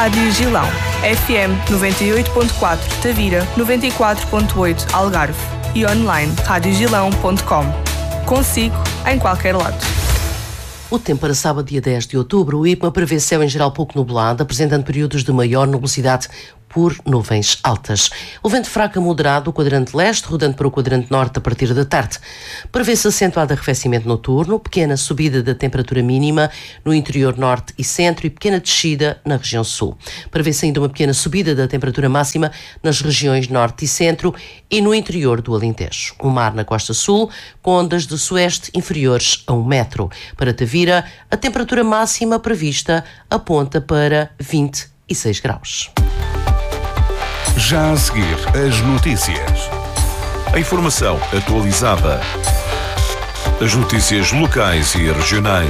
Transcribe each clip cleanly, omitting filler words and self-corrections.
Rádio Gilão, FM 98.4 Tavira, 94.8 Algarve e online radiogilão.com. Consigo em qualquer lado. O tempo para sábado, dia 10 de outubro, o IPMA prevê céu em geral pouco nublado, apresentando períodos de maior nubosidade por nuvens altas. O vento fraco a moderado, o quadrante leste, rodando para o quadrante norte a partir da tarde. Prevê-se acentuado arrefecimento noturno, pequena subida da temperatura mínima no interior norte e centro e pequena descida na região sul. Prevê-se ainda uma pequena subida da temperatura máxima nas regiões norte e centro e no interior do Alentejo. O mar na costa sul, com ondas de sueste inferiores a 1 metro. Para Tavira, a temperatura máxima prevista aponta para 26 graus. Já a seguir, as notícias. A informação atualizada. As notícias locais e regionais.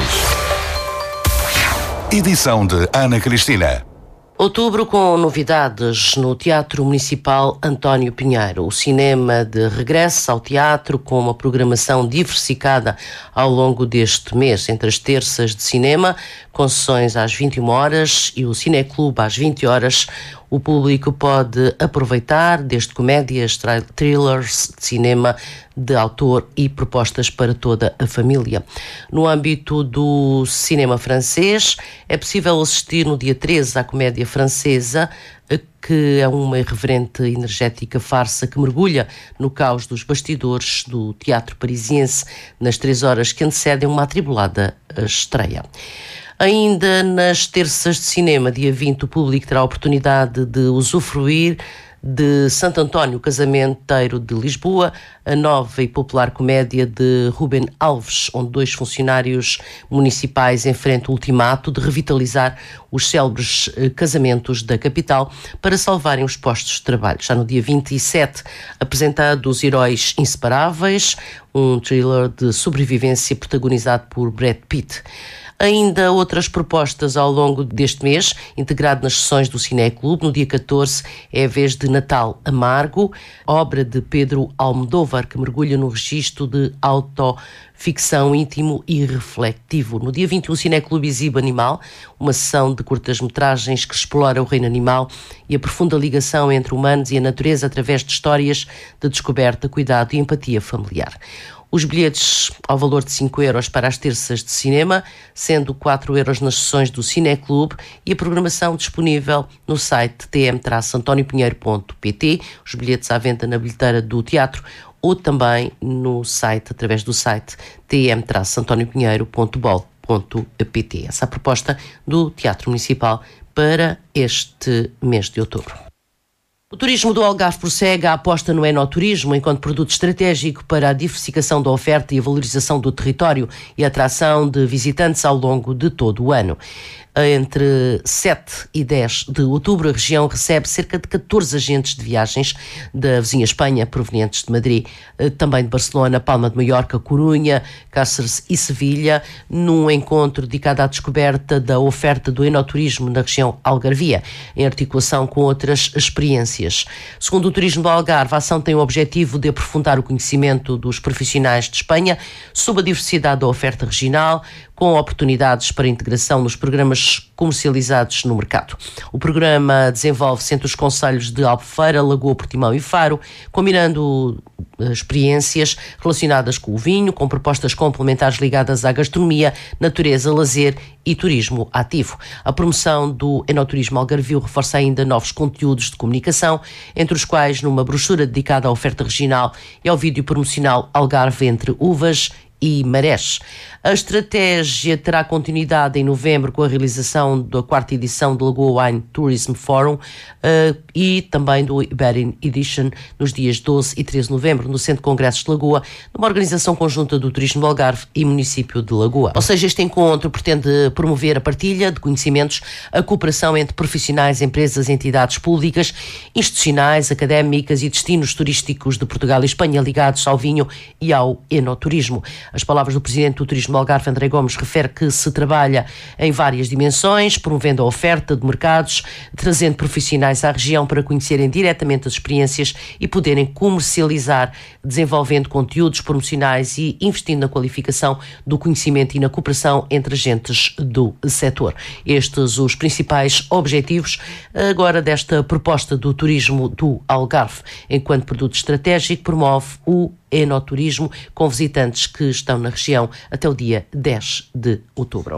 Edição de Ana Cristina. Outubro com novidades no Teatro Municipal António Pinheiro. O cinema de regresso ao teatro com uma programação diversificada ao longo deste mês, entre as terças de cinema, com sessões às 21 horas e o Cineclube às 20 horas. O público pode aproveitar desde comédias, thrillers, de cinema de autor e propostas para toda a família. No âmbito do cinema francês, é possível assistir no dia 13 à comédia francesa, que é uma irreverente e energética farsa que mergulha no caos dos bastidores do teatro parisiense nas 3 horas que antecedem uma atribulada estreia. Ainda nas terças de cinema, dia 20, o público terá a oportunidade de usufruir de Santo António, Casamenteiro de Lisboa, a nova e popular comédia de Rubem Alves, onde 2 funcionários municipais enfrentam o ultimato de revitalizar os célebres casamentos da capital para salvarem os postos de trabalho. Já no dia 27, apresentado Os Heróis Inseparáveis, um thriller de sobrevivência protagonizado por Brad Pitt. Ainda outras propostas ao longo deste mês, integrado nas sessões do Cineclube. No dia 14 é a vez de Natal Amargo, obra de Pedro Almodóvar, que mergulha no registro de autoficção íntimo e refletivo. No dia 21, o Cineclube exibe Animal, uma sessão de curtas-metragens que explora o reino animal e a profunda ligação entre humanos e a natureza através de histórias de descoberta, cuidado e empatia familiar. Os bilhetes ao valor de 5 euros para as terças de cinema, sendo 4 euros nas sessões do Cineclube e a programação disponível no site tm-antoniopinheiro.pt, os bilhetes à venda na bilheteira do teatro ou também no site, através do site tm-antoniopinheiro.bol.pt. Essa é a proposta do Teatro Municipal para este mês de outubro. O turismo do Algarve prossegue a aposta no enoturismo enquanto produto estratégico para a diversificação da oferta e a valorização do território e a atração de visitantes ao longo de todo o ano. Entre 7 e 10 de outubro, a região recebe cerca de 14 agentes de viagens da vizinha Espanha, provenientes de Madrid, também de Barcelona, Palma de Maiorca, Corunha, Cáceres e Sevilha, num encontro dedicado à descoberta da oferta do enoturismo na região algarvia, em articulação com outras experiências. Segundo o Turismo do Algarve, a ação tem o objetivo de aprofundar o conhecimento dos profissionais de Espanha sobre a diversidade da oferta regional, com oportunidades para integração nos programas comercializados no mercado. O programa desenvolve-se entre os concelhos de Albufeira, Lagoa, Portimão e Faro, combinando experiências relacionadas com o vinho, com propostas complementares ligadas à gastronomia, natureza, lazer e turismo ativo. A promoção do enoturismo algarvio reforça ainda novos conteúdos de comunicação, entre os quais numa brochura dedicada à oferta regional e ao vídeo promocional Algarve entre uvas e marés. A estratégia terá continuidade em novembro com a realização da 4ª edição do Lagoa Wine Tourism Forum e também do Iberian Edition nos dias 12 e 13 de novembro no Centro de Congressos de Lagoa, numa organização conjunta do Turismo do Algarve e Município de Lagoa. Ou seja, este encontro pretende promover a partilha de conhecimentos, a cooperação entre profissionais, empresas, entidades públicas, institucionais, académicas e destinos turísticos de Portugal e Espanha ligados ao vinho e ao enoturismo. As palavras do Presidente do Turismo Turismo do Algarve, André Gomes, refere que se trabalha em várias dimensões, promovendo a oferta de mercados, trazendo profissionais à região para conhecerem diretamente as experiências e poderem comercializar, desenvolvendo conteúdos promocionais e investindo na qualificação do conhecimento e na cooperação entre agentes do setor. Estes os principais objetivos agora desta proposta do turismo do Algarve. Enquanto produto estratégico, promove o enoturismo com visitantes que estão na região até o dia 10 de outubro.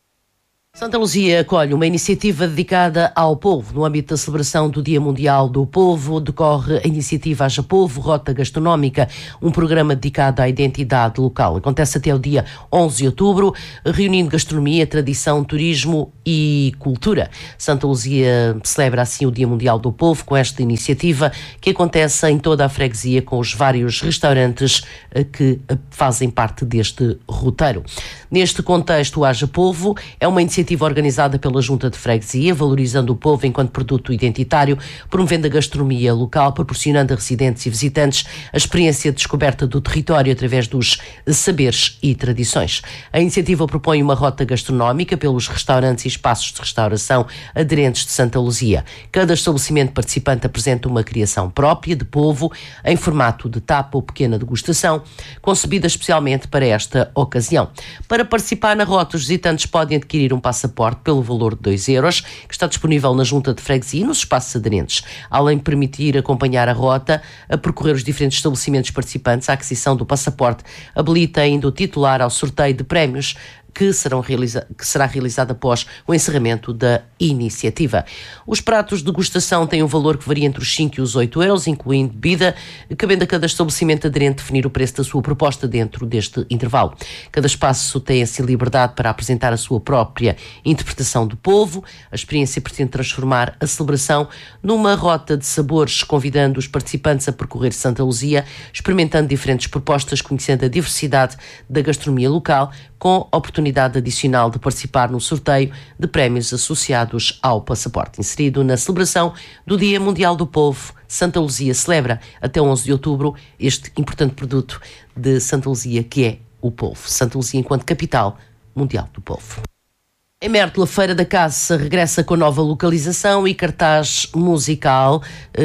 Santa Luzia acolhe uma iniciativa dedicada ao povo. No âmbito da celebração do Dia Mundial do Povo, decorre a iniciativa Haja Povo, Rota Gastronómica, um programa dedicado à identidade local. Acontece até o dia 11 de outubro, reunindo gastronomia, tradição, turismo e cultura. Santa Luzia celebra assim o Dia Mundial do Povo com esta iniciativa que acontece em toda a freguesia com os vários restaurantes que fazem parte deste roteiro. Neste contexto, o Haja Povo é uma iniciativa organizada pela Junta de Freguesia, valorizando o povo enquanto produto identitário, promovendo a gastronomia local, proporcionando a residentes e visitantes a experiência de descoberta do território através dos saberes e tradições. A iniciativa propõe uma rota gastronómica pelos restaurantes e espaços de restauração aderentes de Santa Luzia. Cada estabelecimento participante apresenta uma criação própria de povo em formato de tapa ou pequena degustação, concebida especialmente para esta ocasião. Para participar na rota, os visitantes podem adquirir um passaporte pelo valor de 2 euros, que está disponível na Junta de Freguesia e nos espaços aderentes. Além de permitir acompanhar a rota, a percorrer os diferentes estabelecimentos participantes, a aquisição do passaporte habilita ainda o titular ao sorteio de prémios que será realizado após o encerramento da iniciativa. Os pratos de degustação têm um valor que varia entre os 5 e os 8 euros, incluindo bebida, cabendo a cada estabelecimento aderente definir o preço da sua proposta dentro deste intervalo. Cada espaço tem assim liberdade para apresentar a sua própria interpretação do povo. A experiência pretende transformar a celebração numa rota de sabores, convidando os participantes a percorrer Santa Luzia, experimentando diferentes propostas, conhecendo a diversidade da gastronomia local, com oportunidade adicional de participar no sorteio de prémios associados ao passaporte. Inserido na celebração do Dia Mundial do Povo, Santa Luzia celebra até 11 de outubro este importante produto de Santa Luzia, que é o povo. Santa Luzia enquanto capital mundial do povo. Em Mértola, Feira da Caça regressa com nova localização e cartaz musical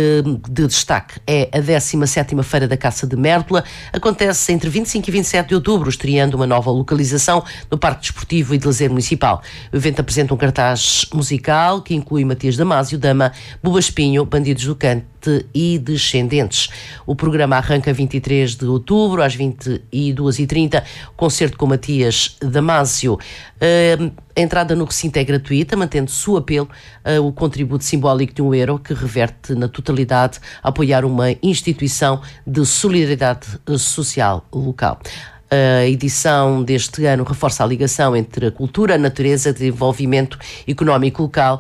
de destaque. É a 17ª Feira da Caça de Mértola. Acontece entre 25 e 27 de outubro, estreando uma nova localização no Parque Desportivo e de Lazer Municipal. O evento apresenta um cartaz musical que inclui Matias Damasio, Dama, Buba Espinho, Bandidos do Cante e Descendentes. O programa arranca 23 de outubro, às 22h30, concerto com Matias Damasio. A entrada no recinto é gratuita, mantendo-se o apelo o contributo simbólico de €1, que reverte na totalidade a apoiar uma instituição de solidariedade social local. A edição deste ano reforça a ligação entre a cultura, a natureza e o desenvolvimento económico local.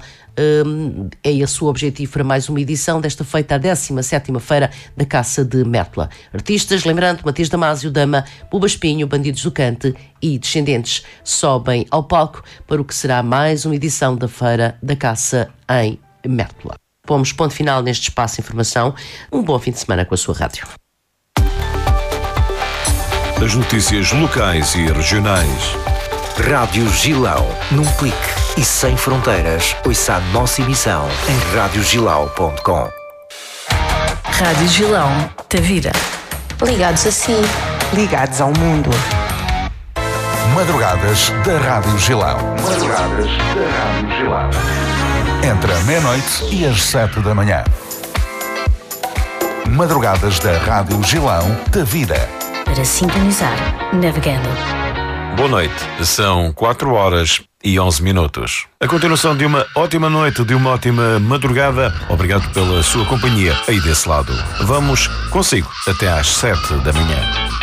É esse o objetivo para mais uma edição desta feita, a 17ª Feira da Caça de Mértola. Artistas, lembrando, Matias Damasio, Dama, Buba Espinho, Bandidos do Cante e Descendentes sobem ao palco para o que será mais uma edição da Feira da Caça em Mértola. Pomos ponto final neste espaço de informação. Um bom fim de semana com a sua rádio. As notícias locais e regionais. Rádio Gilão, num clique e sem fronteiras. Ouça a nossa emissão em radiogilau.com. Rádio Gilão, Tavira. Ligados a si. Ligados ao mundo. Madrugadas da Rádio Gilão. Madrugadas da Rádio Gilão. Entre a meia-noite e as 7 da manhã. Madrugadas da Rádio Gilão, Tavira. Para sintonizar, navegando. Boa noite, são 4h11. A continuação de uma ótima noite, de uma ótima madrugada. Obrigado pela sua companhia aí desse lado. Vamos consigo até às 7 da manhã.